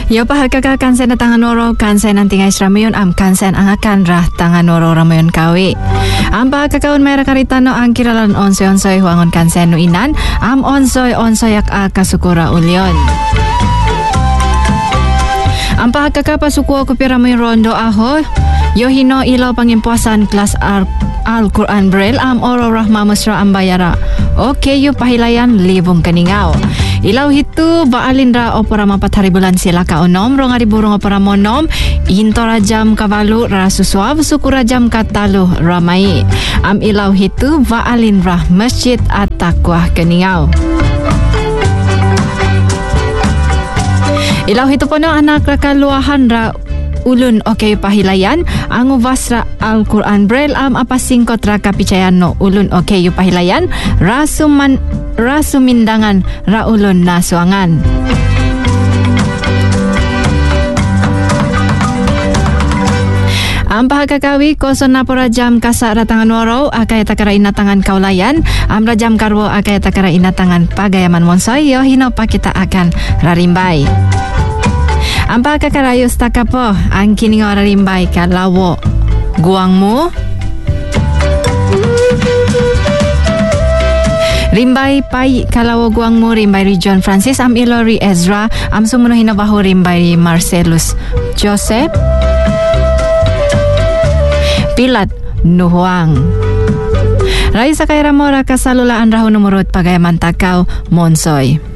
Yo pahagkaka kansen na tanganoro kansen ang tingay ramayon am kansen ang akan rah tanganoro ramayon kawi. Am pahagkakaon may rakaritano ang kiralan onsoy huangon kansen no inan am onsoy yak kasukura ulyon. Ang pagkakapasuko ko pira mo rondo aho, yohino ilaw pangimpuasan klas Al-Quran Braille am oro rahma musra ang bayara. Okay, yung pahilayan libong kaningaw. Ilaw hito baalin ra o para mapataribulan sila ka onom rong ariburong o para monom into rajam kavalu ra suswab sukura jam katalo ramai. Am ilaw hito baalin ra masjid at takwah kaningaw. Ilaw hito po no anak rakaluahan ra ulun okay pahilayan ang uvas ra Al-Quran Braille am apasingkot ra kapicayan no ulun okay yu pahilayan rasumindangan ra ulun na suangan. Ang pahagkakawi koson na po rajam kasa ratangan waro akay takara inatangan kaulayan am rajam karwo akay takara inatangan pagayaman monsoy yo hino pa kita akan rarimbay. Ang pagkakarayos taka po ang kiningaw rarimbay kalawo guwang mo Rimbay pay kalawo guwang mo Rimbay Region Francis am Ilori Ezra am sumunuhin na baho Rimbay Marcelus Joseph Pilat Nuhuang Ray sa kay Ramora kasalulaan raho numurot pagayaman takaw Monsoy.